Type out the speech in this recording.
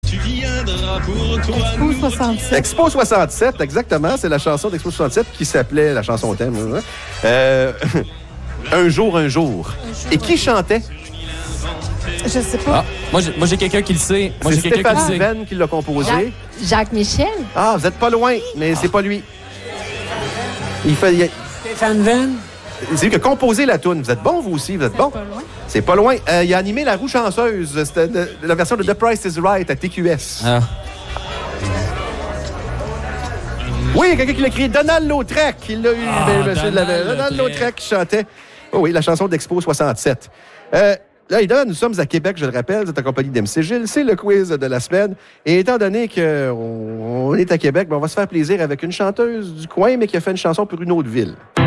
Tu viendras pour toi. Expo 67. Expo 67, exactement. C'est la chanson d'Expo 67 qui s'appelait la chanson thème. Un jour, un jour. Et qui chantait? Je sais pas. Moi, j'ai quelqu'un qui le sait. Moi, C'est j'ai quelqu'un qui le Stéphane sait. Venn qui l'a composé. Jacques Michel. Ah, vous êtes pas loin, mais c'est pas lui. Stéphane Venn. C'est lui qui a composé la toune. Vous êtes bon, vous aussi, vous êtes bon. Pas loin. C'est pas loin. Il a animé La Roue chanceuse. C'était la version de The Price is Right à TQS. Ah. Oui, il y a quelqu'un qui l'a écrit. Donald Lautrec. Il l'a eu. Donald Lautrec qui chantait. Oh oui, la chanson d'Expo 67. Là, évidemment, nous sommes à Québec, je le rappelle. Vous êtes en compagnie d'MC Gilles. C'est le quiz de la semaine. Et étant donné qu'on est à Québec, on va se faire plaisir avec une chanteuse du coin, mais qui a fait une chanson pour une autre ville.